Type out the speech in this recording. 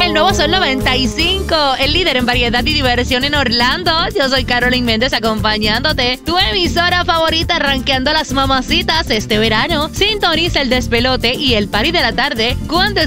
El nuevo Sol 95, el líder en variedad y diversión en Orlando. Yo soy Carolyn Méndez acompañándote. Tu emisora favorita rankeando las mamacitas este verano. Sintoniza el despelote y el party de la tarde cuando